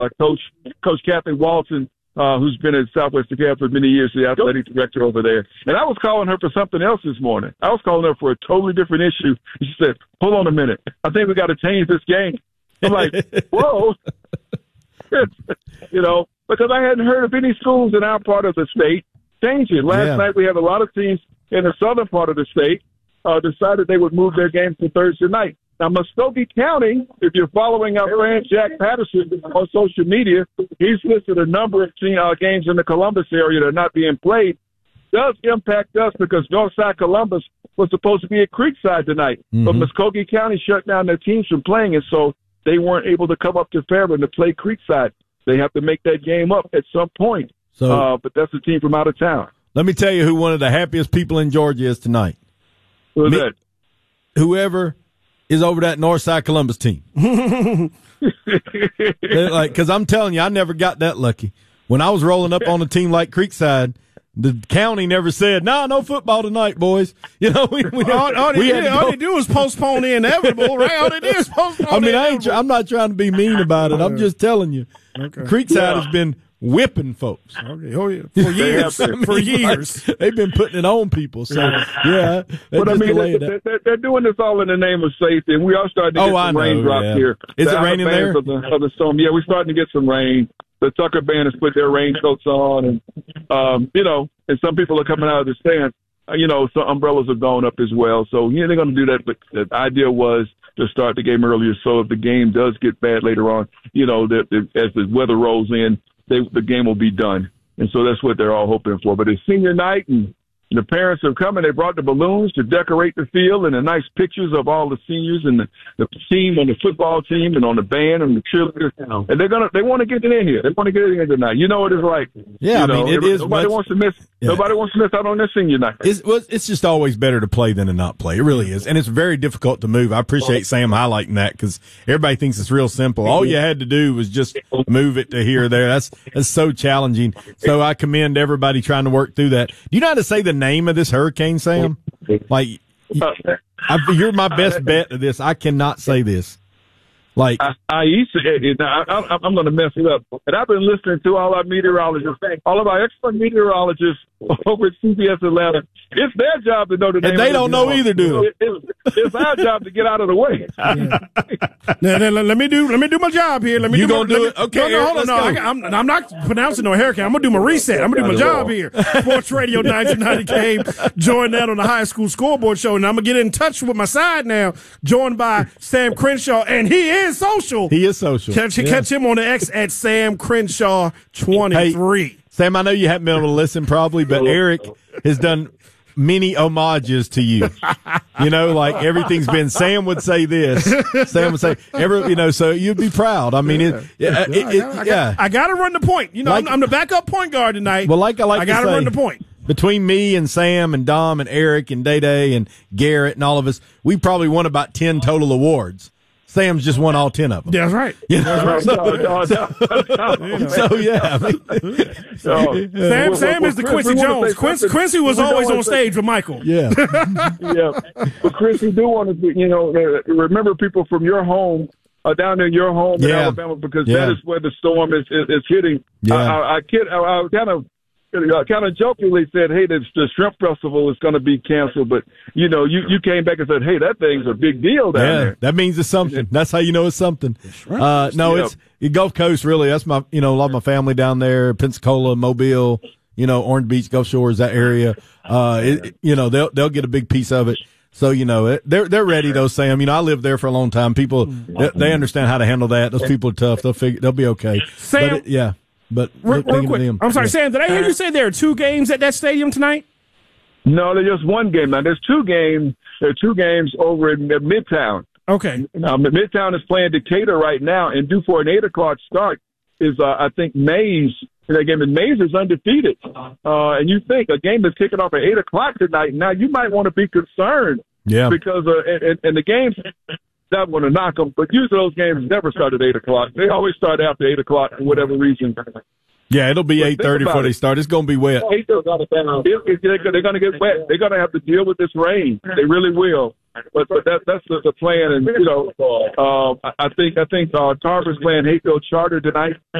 Coach Kathy Walton, who's been at Southwest DeKalb for many years, the athletic director over there. And I was calling her for something else this morning. I was calling her for a totally different issue. And she said, hold on a minute. I think we got to change this game. I'm like, whoa. Because I hadn't heard of any schools in our part of the state changing. Last night we had a lot of teams in the southern part of the state decided they would move their games to Thursday night. Now, Muskogee County, if you're following our friend Jack Patterson on social media, he's listed a number of games in the Columbus area that are not being played. Does impact us because Northside Columbus was supposed to be at Creekside tonight. Mm-hmm. But Muskogee County shut down their teams from playing, and so they weren't able to come up to Fairburn to play Creekside. They have to make that game up at some point. But that's a team from out of town. Let me tell you who one of the happiest people in Georgia is tonight. Who's that? Whoever is over that Northside Columbus team. Because I'm telling you, I never got that lucky. When I was rolling up on a team like Creekside, the county never said, no football tonight, boys. All they do is postpone the inevitable, right? All they do is postpone the inevitable. I'm not trying to be mean about it. I'm just telling you. Okay. Creekside has been whipping folks. Okay. Oh, yeah. For years. They've been putting it on people. So, yeah. But they're doing this all in the name of safety, and we are starting to get some raindrops here. Is it raining there? Of the storm. Yeah, we're starting to get some rain. The Tucker band has put their raincoats on, and, and some people are coming out of the stands. Some umbrellas have gone up as well. So, they're going to do that. But the idea was to start the game earlier. So if the game does get bad later on, as the weather rolls in, the game will be done. And so that's what they're all hoping for. But it's senior night, and the parents have come, and they brought the balloons to decorate the field and the nice pictures of all the seniors and the team on the football team and on the band and the cheerleaders. And they want to get it in here. They want to get it in tonight. You know what it's like. Yeah, it is. Nobody wants to miss out on their senior night. It's just always better to play than to not play. It really is. And it's very difficult to move. I appreciate Sam highlighting that because everybody thinks it's real simple. All you had to do was just move it to here or there. That's so challenging. So I commend everybody trying to work through that. Do you know how to say the name of this hurricane, Sam? You're my best bet of this. I cannot say this. I'm going to mess it up. And I've been listening to all our meteorologists, all of our expert meteorologists over at CBS Atlanta. It's their job to know the name. And they don't know either, do they? It's our job to get out of the way. Now, let me do my job here. You gonna do it? Okay. Hold on. I'm not pronouncing no hurricane. I'm gonna do my reset. I'm gonna do my job here. Sports Radio 990 game. Join that on the high school scoreboard show, and I'm gonna get in touch with my side now. Joined by Sam Crenshaw, and he is social. He is social. Catch him on the X at Sam Crenshaw 23. Hey, Sam, I know you haven't been able to listen probably, but Eric has done many homages to you. Like everything's been, Sam would say this. Sam would say, so you'd be proud. I mean, I got to run the point. I'm the backup point guard tonight. Well, I got to run the point. Between me and Sam and Dom and Eric and Day and Garrett and all of us, we probably won about 10 total awards. Sam's just won all 10 of them. That's right. So yeah. Sam is the Quincy Jones. Quincy was always on stage with Michael. Yeah. Yeah. But Chris, we do want to, remember people from your home, down in your home in Alabama, because that is where the storm is hitting. Yeah. I kind of jokingly said, hey, the shrimp festival is going to be canceled. But, you came back and said, hey, that thing's a big deal down there. That means it's something. That's how you know it's something. It's Gulf Coast, really. That's my, a lot of my family down there, Pensacola, Mobile, Orange Beach, Gulf Shores, that area. They'll get a big piece of it. So, they're ready though, Sam. I lived there for a long time. People, they understand how to handle that. Those people are tough. They'll be okay. Sam. But real quick, I'm sorry, Sam, did I hear you say there are 2 games at that stadium tonight? No, there's just one game. Now, there's 2 games. There are 2 games over in Midtown. Okay. Midtown is playing Decatur right now, and due for an 8 o'clock start is, I think, Mays. That game, and Mays is undefeated. And you think a game is kicking off at 8 o'clock tonight. Now, you might want to be concerned. Yeah. Because, and the games, not going to knock them, but usually those games never start at 8 o'clock. They always start after 8 o'clock for whatever reason. Yeah, it'll be 8:30 before they start. It's going to be wet. They're going to get wet. They're going to have to deal with this rain. They really will. But that's the plan. And I think Carver's playing Hayfield Charter tonight.